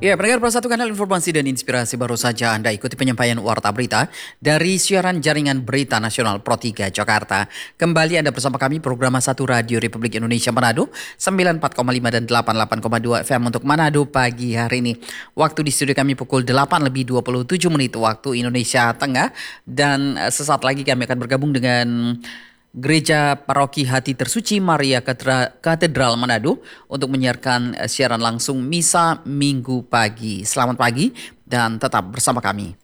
Ya, pendengar Persatu Kanal Informasi dan Inspirasi, baru saja Anda ikuti penyampaian Warta Berita dari siaran jaringan Berita Nasional Pro 3 Jakarta. Kembali Anda bersama kami program Satu Radio Republik Indonesia Manado 94,5 dan 88,2 FM untuk Manado pagi hari ini. Waktu di studio kami pukul 8 lebih 27 menit waktu Indonesia Tengah, dan sesaat lagi kami akan bergabung dengan Gereja Paroki Hati Tersuci Maria Katedral Manado untuk menyiarkan siaran langsung Misa Minggu pagi. Selamat pagi dan tetap bersama kami.